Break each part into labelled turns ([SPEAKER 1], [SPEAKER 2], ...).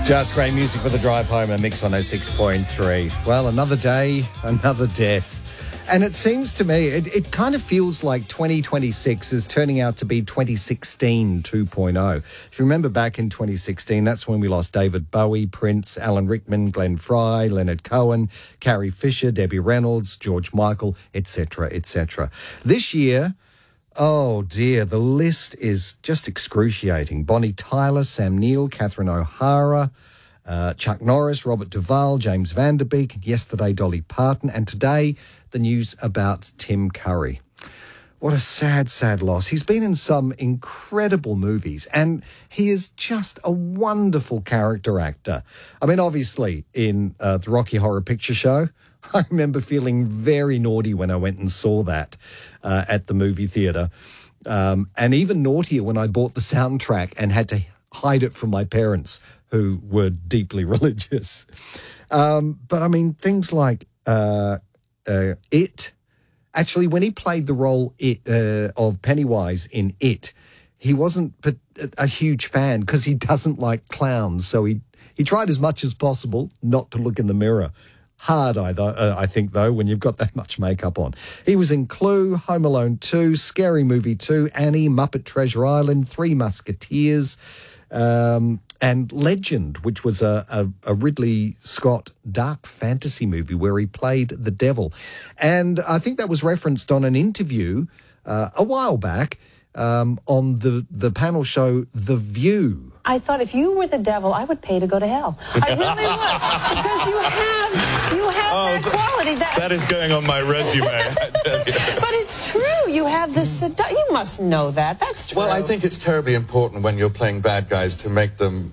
[SPEAKER 1] Just great music for the drive home, a Mix 106.3. Well, another day, another death. And it seems to me, it kind of feels like 2026 is turning out to be 2016 2.0. If you remember back in 2016, that's when we lost David Bowie, Prince, Alan Rickman, Glenn Fry, Leonard Cohen, Carrie Fisher, Debbie Reynolds, George Michael, etc., etc. This year, oh dear, the list is just excruciating. Bonnie Tyler, Sam Neill, Catherine O'Hara, Chuck Norris, Robert Duvall, James Van Der Beek, yesterday Dolly Parton, and today the news about Tim Curry. What a sad, sad loss. He's been in some incredible movies and he is just a wonderful character actor. I mean, obviously in the Rocky Horror Picture Show, I remember feeling very naughty when I went and saw that at the movie theatre, and even naughtier when I bought the soundtrack and had to hide it from my parents, who were deeply religious. But I mean, things like It. Actually, when he played the role of Pennywise in It, he wasn't a huge fan because he doesn't like clowns. So he tried as much as possible not to look in the mirror. Hard, I think, though, when you've got that much makeup on. He was in Clue, Home Alone 2, Scary Movie 2, Annie, Muppet Treasure Island, Three Musketeers, and Legend, which was a Ridley Scott dark fantasy movie where he played the devil. And I think that was referenced on an interview a while back on the panel show The View.
[SPEAKER 2] I thought if you were the devil, I would pay to go to hell. I really would, because you have that quality.
[SPEAKER 3] That is going on my resume, I tell you.
[SPEAKER 2] But it's true. You have this. You must know that. That's true.
[SPEAKER 3] Well, I think it's terribly important when you're playing bad guys to make them.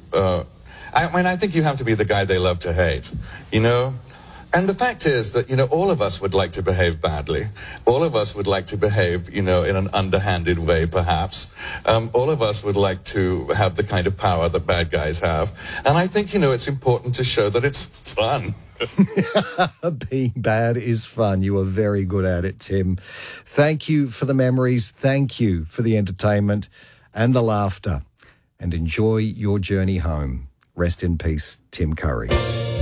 [SPEAKER 3] I think you have to be the guy they love to hate. You know. And the fact is that, you know, all of us would like to behave badly. All of us would like to behave, you know, in an underhanded way, perhaps. All of us would like to have the kind of power that bad guys have. And I think, you know, it's important to show that it's fun.
[SPEAKER 1] Being bad is fun. You are very good at it, Tim. Thank you for the memories. Thank you for the entertainment and the laughter. And enjoy your journey home. Rest in peace, Tim Curry.